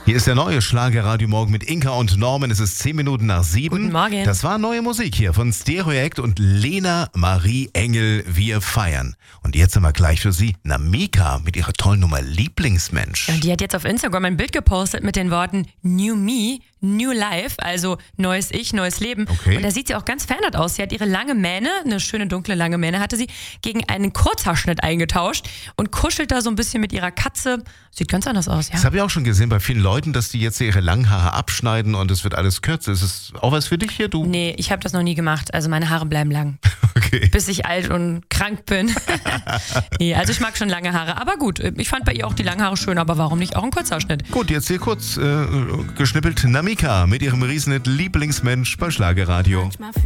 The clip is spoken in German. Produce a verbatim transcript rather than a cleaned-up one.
Hier ist der neue Schlagerradio Morgen mit Inka und Norman. Es ist zehn Minuten nach sieben. Guten Morgen. Das war neue Musik hier von Stereoact und Lena Marie Engel. Wir feiern. Und jetzt haben wir gleich für Sie Namika mit ihrer tollen Nummer Lieblingsmensch. Ja, die hat jetzt auf Instagram ein Bild gepostet mit den Worten New Me, New Life, also neues Ich, neues Leben. Okay. Und da sieht sie auch ganz verändert aus. Sie hat ihre lange Mähne, eine schöne dunkle lange Mähne hatte sie, gegen einen Kurzhaarschnitt eingetauscht und kuschelt da so ein bisschen mit ihrer Katze. Sieht ganz anders aus, ja. Das habe ich auch schon gesehen bei vielen Leuten, dass die jetzt ihre langen Haare abschneiden und es wird alles kürzer. Ist es auch was für dich hier, du? Nee, ich habe das noch nie gemacht. Also meine Haare bleiben lang. Okay. Bis ich alt und krank bin. Nee, also ich mag schon lange Haare. Aber gut, ich fand bei ihr auch die langen Haare schön, aber warum nicht auch ein Kurzhaarschnitt? Gut, jetzt hier kurz äh, geschnippelt Namika mit ihrem Riesenhit Lieblingsmensch bei Schlagerradio.